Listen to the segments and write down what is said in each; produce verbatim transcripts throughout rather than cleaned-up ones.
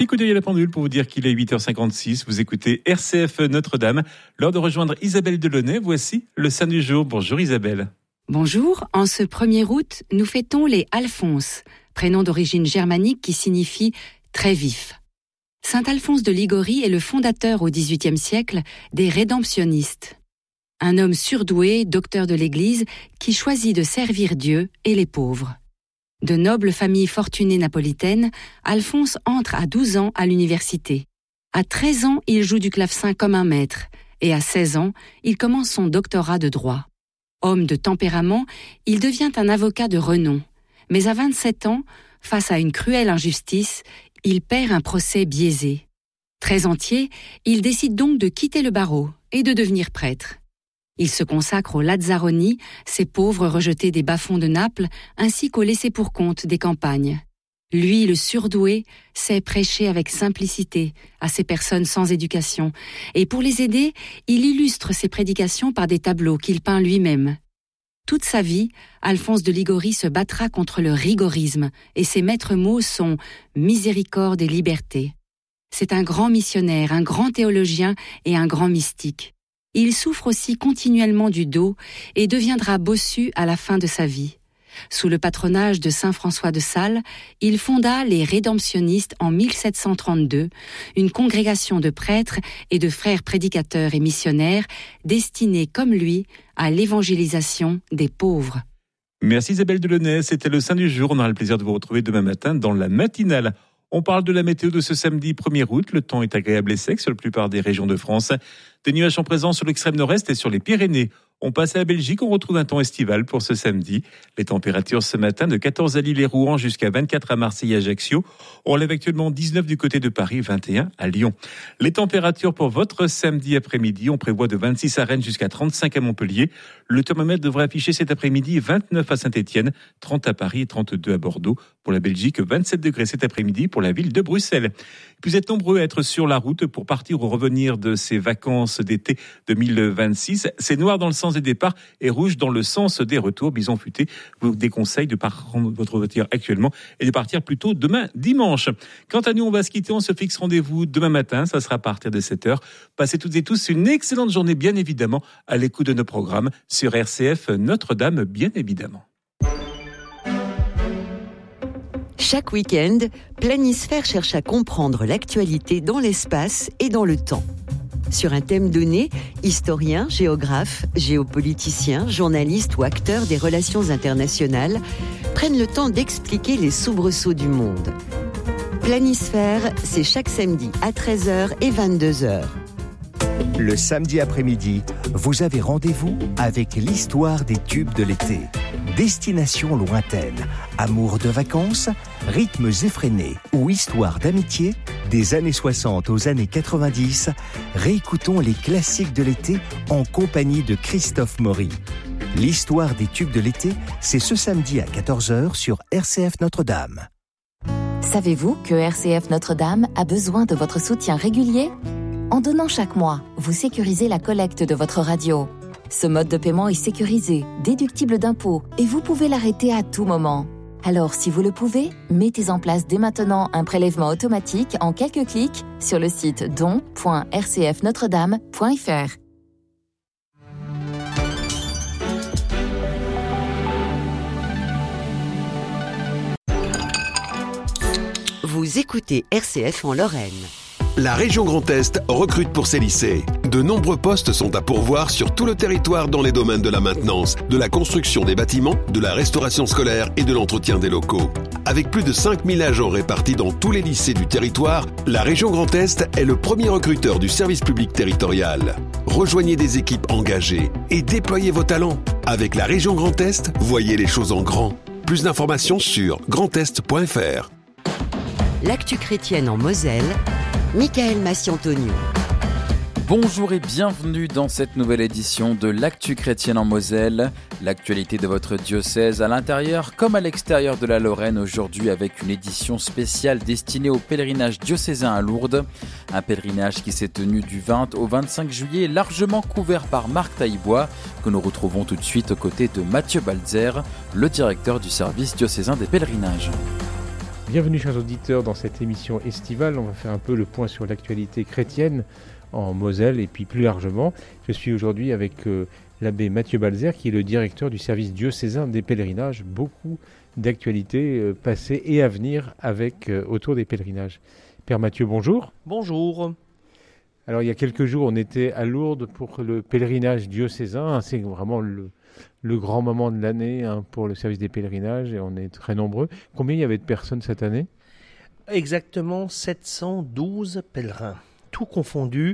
Petit coup d'œil à la pendule pour vous dire qu'il est huit heures cinquante-six. Vous écoutez R C F Notre-Dame. L'heure de rejoindre Isabelle Delaunay. Voici le saint du jour. Bonjour Isabelle. Bonjour. En ce premier août, nous fêtons les Alphonse, prénom d'origine germanique qui signifie très vif. Saint Alphonse de Liguori est le fondateur au dix-huitième siècle des rédemptionnistes. Un homme surdoué, docteur de l'Église, qui choisit de servir Dieu et les pauvres. De nobles familles fortunées napolitaines, Alphonse entre à douze ans à l'université. À treize ans, il joue du clavecin comme un maître, et à seize ans, il commence son doctorat de droit. Homme de tempérament, il devient un avocat de renom. Mais à vingt-sept ans, face à une cruelle injustice, il perd un procès biaisé. Très entier, il décide donc de quitter le barreau et de devenir prêtre. Il se consacre aux Lazzaroni, ces pauvres rejetés des bas-fonds de Naples, ainsi qu'aux laissés-pour-compte des campagnes. Lui, le surdoué, sait prêcher avec simplicité à ces personnes sans éducation, et pour les aider, il illustre ses prédications par des tableaux qu'il peint lui-même. Toute sa vie, Alphonse de Liguori se battra contre le rigorisme, et ses maîtres mots sont « miséricorde et liberté ». C'est un grand missionnaire, un grand théologien et un grand mystique. Il souffre aussi continuellement du dos et deviendra bossu à la fin de sa vie. Sous le patronage de saint François de Sales, il fonda les Rédemptionnistes en mille sept cent trente-deux, une congrégation de prêtres et de frères prédicateurs et missionnaires destinés, comme lui, à l'évangélisation des pauvres. Merci Isabelle Delaunay, c'était le saint du jour. On aura le plaisir de vous retrouver demain matin dans la matinale. On parle de la météo de ce samedi premier août. Le temps est agréable et sec sur la plupart des régions de France. Des nuages sont présents sur l'extrême nord-est et sur les Pyrénées. On passe à la Belgique, on retrouve un temps estival pour ce samedi. Les températures ce matin de quatorze à Lille et Rouen jusqu'à vingt-quatre à Marseille et Ajaccio. On relève actuellement dix-neuf du côté de Paris, vingt et un à Lyon. Les températures pour votre samedi après-midi, on prévoit de vingt-six à Rennes jusqu'à trente-cinq à Montpellier. Le thermomètre devrait afficher cet après-midi vingt-neuf à Saint-Étienne, trente à Paris et trente-deux à Bordeaux. Pour la Belgique, vingt-sept degrés cet après-midi pour la ville de Bruxelles. Vous êtes nombreux à être sur la route pour partir ou revenir de ces vacances d'été deux mille vingt-six. C'est noir dans le sens des départs et rouge dans le sens des retours. Bison Futé vous déconseille de prendre votre voiture actuellement et de partir plutôt demain dimanche. Quant à nous, on va se quitter. On se fixe rendez-vous demain matin. Ça sera à partir de sept heures. Passez toutes et tous une excellente journée, bien évidemment, à l'écoute de nos programmes sur R C F Notre-Dame, bien évidemment. Chaque week-end, Planisphère cherche à comprendre l'actualité dans l'espace et dans le temps. Sur un thème donné, historiens, géographes, géopoliticiens, journalistes ou acteurs des relations internationales prennent le temps d'expliquer les soubresauts du monde. Planisphère, c'est chaque samedi à treize heures et vingt-deux heures. Le samedi après-midi, vous avez rendez-vous avec l'histoire des tubes de l'été. Destination lointaine, amour de vacances, rythmes effrénés ou histoire d'amitié, des années soixante aux années quatre-vingt-dix, réécoutons les classiques de l'été en compagnie de Christophe Maury. L'histoire des tubes de l'été, c'est ce samedi à quatorze heures sur R C F Notre-Dame. Savez-vous que R C F Notre-Dame a besoin de votre soutien régulier ? En donnant chaque mois, vous sécurisez la collecte de votre radio. Ce mode de paiement est sécurisé, déductible d'impôts et vous pouvez l'arrêter à tout moment. Alors, si vous le pouvez, mettez en place dès maintenant un prélèvement automatique en quelques clics sur le site don point r c f notre dame point f r. Vous écoutez R C F en Lorraine. La région Grand Est recrute pour ses lycées. De nombreux postes sont à pourvoir sur tout le territoire dans les domaines de la maintenance, de la construction des bâtiments, de la restauration scolaire et de l'entretien des locaux. Avec plus de cinq mille agents répartis dans tous les lycées du territoire, la région Grand Est est le premier recruteur du service public territorial. Rejoignez des équipes engagées et déployez vos talents. Avec la région Grand Est, voyez les choses en grand. Plus d'informations sur grand est point f r. L'actu chrétienne en Moselle, Michael Massiantonio. Bonjour et bienvenue dans cette nouvelle édition de l'Actu chrétienne en Moselle. L'actualité de votre diocèse à l'intérieur comme à l'extérieur de la Lorraine aujourd'hui avec une édition spéciale destinée au pèlerinage diocésain à Lourdes. Un pèlerinage qui s'est tenu du vingt au vingt-cinq juillet, largement couvert par Marc Taillibois, que nous retrouvons tout de suite aux côtés de Mathieu Balzer, le directeur du service diocésain des pèlerinages. Bienvenue chers auditeurs dans cette émission estivale. On va faire un peu le point sur l'actualité chrétienne en Moselle et puis plus largement. Je suis aujourd'hui avec euh, l'abbé Mathieu Balzer qui est le directeur du service diocésain des pèlerinages. Beaucoup d'actualités euh, passées et à venir avec euh, autour des pèlerinages. Père Mathieu, bonjour. Bonjour. Alors il y a quelques jours on était à Lourdes pour le pèlerinage diocésain. C'est vraiment le... le grand moment de l'année hein, pour le service des pèlerinages et on est très nombreux. Combien il y avait de personnes cette année ? Exactement sept cent douze pèlerins, tout confondu,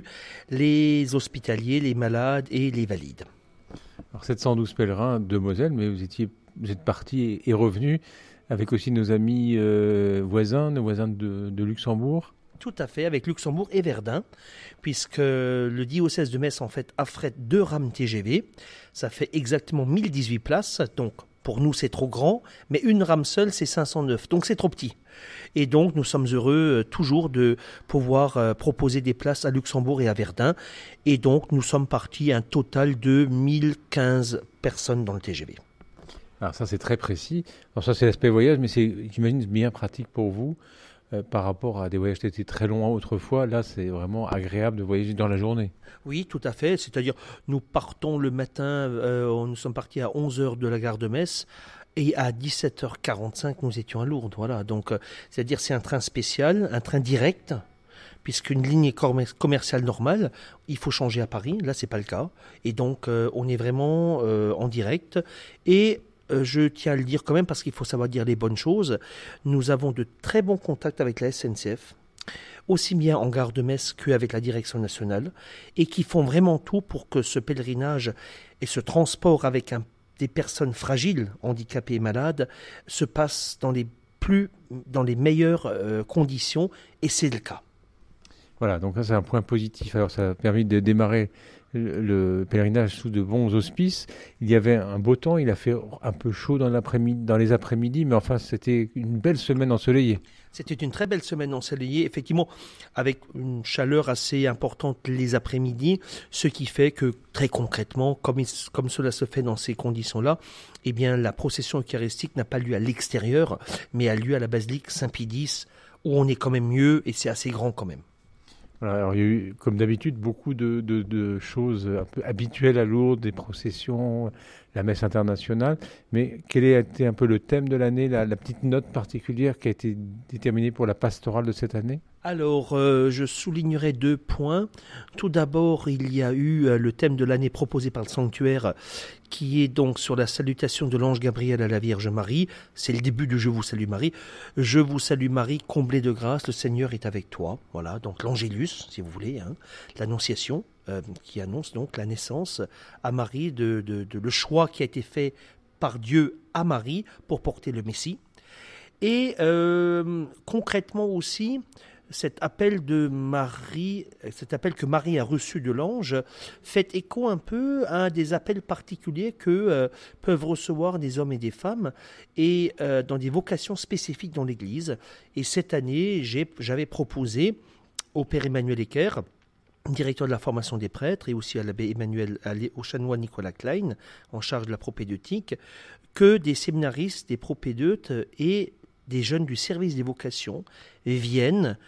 les hospitaliers, les malades et les valides. Alors sept cent douze pèlerins de Moselle, mais vous, étiez, vous êtes partis et revenus avec aussi nos amis euh, voisins, nos voisins de, de Luxembourg. Tout à fait, avec Luxembourg et Verdun, puisque le diocèse de Metz en fait affrète deux rames T G V. Ça fait exactement mille dix-huit places, donc pour nous c'est trop grand, mais une rame seule c'est cinq cent neuf, donc c'est trop petit. Et donc nous sommes heureux euh, toujours de pouvoir euh, proposer des places à Luxembourg et à Verdun. Et donc nous sommes partis un total de mille quinze personnes dans le T G V. Alors ça c'est très précis. Alors ça c'est l'aspect voyage, mais c'est, j'imagine, bien pratique pour vous. Euh, par rapport à des voyages qui étaient très longs autrefois, là c'est vraiment agréable de voyager dans la journée. Oui, tout à fait, c'est-à-dire nous partons le matin, euh, nous sommes partis à onze heures de la gare de Metz et à dix-sept heures quarante-cinq nous étions à Lourdes, voilà. Donc euh, c'est-à-dire c'est un train spécial, un train direct, puisqu'une ligne commerciale normale, il faut changer à Paris, là c'est pas le cas, et donc euh, on est vraiment euh, en direct. Et Euh, je tiens à le dire quand même parce qu'il faut savoir dire les bonnes choses. Nous avons de très bons contacts avec la S N C F, aussi bien en gare de Metz qu'avec la direction nationale, et qui font vraiment tout pour que ce pèlerinage et ce transport avec un, des personnes fragiles, handicapées et malades se passe dans les, plus, dans les meilleures euh, conditions, et c'est le cas. Voilà, donc ça c'est un point positif. Alors ça a permis de démarrer le pèlerinage sous de bons auspices. Il y avait un beau temps, il a fait un peu chaud dans, l'après-midi, dans les après-midi, mais enfin c'était une belle semaine ensoleillée. C'était une très belle semaine ensoleillée, effectivement, avec une chaleur assez importante les après-midi, ce qui fait que très concrètement, comme, il, comme cela se fait dans ces conditions-là, eh bien la procession eucharistique n'a pas lieu à l'extérieur, mais a lieu à la basilique Saint-Pie-X, où on est quand même mieux et c'est assez grand quand même. Voilà, alors il y a eu, comme d'habitude, beaucoup de, de, de choses un peu habituelles à Lourdes, des processions, la messe internationale. Mais quel a été un peu le thème de l'année, la, la petite note particulière qui a été déterminée pour la pastorale de cette année ? Alors, euh, je soulignerai deux points. Tout d'abord, il y a eu euh, le thème de l'année proposé par le sanctuaire, qui est donc sur la salutation de l'ange Gabriel à la Vierge Marie. C'est le début du « Je vous salue Marie ». « Je vous salue Marie, comblée de grâce, le Seigneur est avec toi ». Voilà, donc l'Angélus, si vous voulez, hein, l'Annonciation, euh, qui annonce donc la naissance à Marie, de, de, de le choix qui a été fait par Dieu à Marie pour porter le Messie. Et euh, concrètement aussi, cet appel de Marie, cet appel que Marie a reçu de l'ange, fait écho un peu à un des appels particuliers que euh, peuvent recevoir des hommes et des femmes, et euh, dans des vocations spécifiques dans l'Église. Et cette année, j'ai, j'avais proposé au Père Emmanuel Ecker, directeur de la formation des prêtres, et aussi à l'abbé Emmanuel, au chanoine Nicolas Klein, en charge de la propédeutique, que des séminaristes, des propédeutes et des jeunes du service des vocations viennent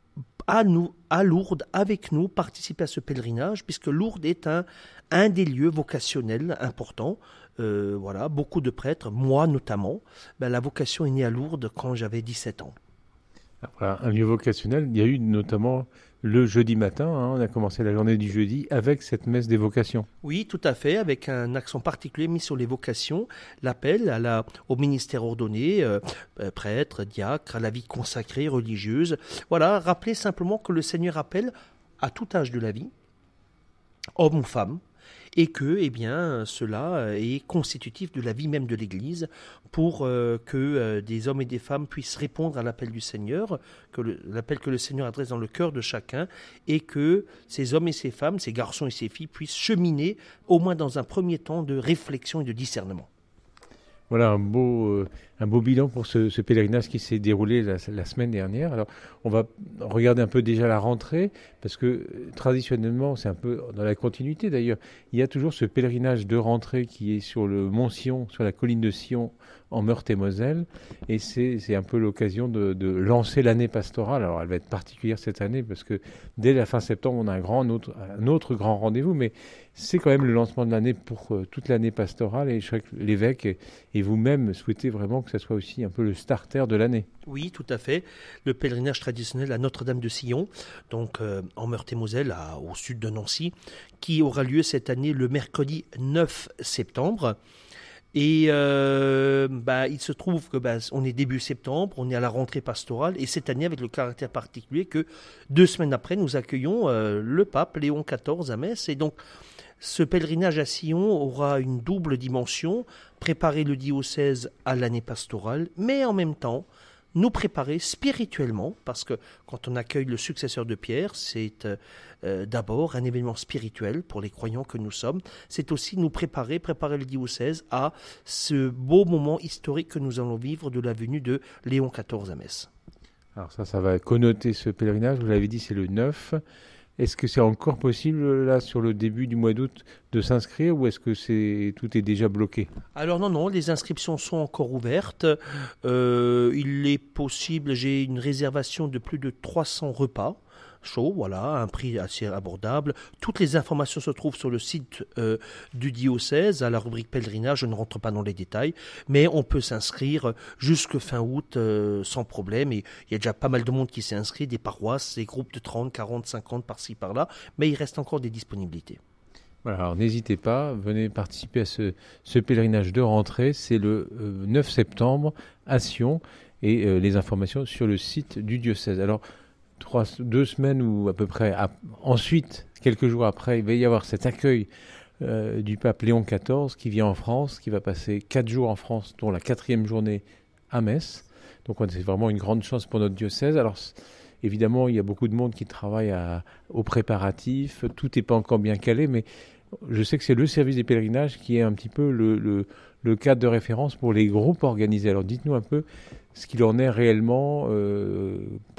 à nous, à Lourdes, avec nous, participer à ce pèlerinage, puisque Lourdes est un, un des lieux vocationnels importants. Euh, voilà, beaucoup de prêtres, moi notamment, ben, la vocation est née à Lourdes quand j'avais dix-sept ans. Voilà, un lieu vocationnel, il y a eu notamment le jeudi matin, hein, on a commencé la journée du jeudi avec cette messe des vocations. Oui, tout à fait, avec un accent particulier mis sur les vocations, l'appel à la, au ministère ordonné, euh, prêtre, diacre, à la vie consacrée, religieuse. Voilà, rappeler simplement que le Seigneur appelle à tout âge de la vie, homme ou femme, et que eh bien, cela est constitutif de la vie même de l'Église pour euh, que euh, des hommes et des femmes puissent répondre à l'appel du Seigneur, que le, l'appel que le Seigneur adresse dans le cœur de chacun, et que ces hommes et ces femmes, ces garçons et ces filles puissent cheminer, au moins dans un premier temps, de réflexion et de discernement. Voilà un beau, euh, un beau bilan pour ce, ce pèlerinage qui s'est déroulé la, la semaine dernière. Alors, on va regarder un peu déjà la rentrée, parce que euh, traditionnellement, c'est un peu dans la continuité d'ailleurs, il y a toujours ce pèlerinage de rentrée qui est sur le mont Sion, sur la colline de Sion, en Meurthe-et-Moselle, et c'est, c'est un peu l'occasion de, de lancer l'année pastorale. Alors, elle va être particulière cette année, parce que dès la fin septembre, on a un, grand, un, autre, un autre grand rendez-vous, mais c'est quand même le lancement de l'année pour euh, toute l'année pastorale, et je crois que l'évêque et, et vous-même souhaitez vraiment que ça soit aussi un peu le starter de l'année. Oui, tout à fait. Le pèlerinage traditionnel à Notre-Dame de Sion, donc euh, en Meurthe-et-Moselle, à, au sud de Nancy, qui aura lieu cette année le mercredi neuf septembre. Et euh, bah, il se trouve que bah, on est début septembre, on est à la rentrée pastorale, et cette année avec le caractère particulier que deux semaines après, nous accueillons euh, le pape Léon quatorze à Metz. Et donc, ce pèlerinage à Sion aura une double dimension, préparer le diocèse à l'année pastorale, mais en même temps, nous préparer spirituellement, parce que quand on accueille le successeur de Pierre, c'est euh, d'abord un événement spirituel pour les croyants que nous sommes. C'est aussi nous préparer, préparer le diocèse à ce beau moment historique que nous allons vivre de la venue de Léon quatorze à Metz. Alors ça, ça va connoter ce pèlerinage. Vous l'avez dit, c'est le neuf. Est-ce que c'est encore possible, là, sur le début du mois d'août, de s'inscrire, ou est-ce que c'est, tout est déjà bloqué ? Alors non, non, les inscriptions sont encore ouvertes. Euh, il est possible, j'ai une réservation de plus de trois cents repas chaud, voilà, à un prix assez abordable. Toutes les informations se trouvent sur le site euh, du diocèse, à la rubrique pèlerinage. Je ne rentre pas dans les détails, mais on peut s'inscrire jusque fin août euh, sans problème. Et il y a déjà pas mal de monde qui s'est inscrit, des paroisses, des groupes de trente, quarante, cinquante par-ci, par-là, mais il reste encore des disponibilités. Voilà, alors n'hésitez pas, venez participer à ce, ce pèlerinage de rentrée. C'est le euh, neuf septembre à Sion, et euh, les informations sur le site du diocèse. Alors, Trois, deux semaines ou à peu près à, ensuite, quelques jours après, il va y avoir cet accueil euh, du pape Léon quatorze qui vient en France, qui va passer quatre jours en France, dont la quatrième journée à Metz. Donc c'est vraiment une grande chance pour notre diocèse. Alors évidemment, il y a beaucoup de monde qui travaille à, aux préparatifs, tout n'est pas encore bien calé, mais je sais que c'est le service des pèlerinages qui est un petit peu le, le, le cadre de référence pour les groupes organisés. Alors dites-nous un peu ce qu'il en est réellement euh,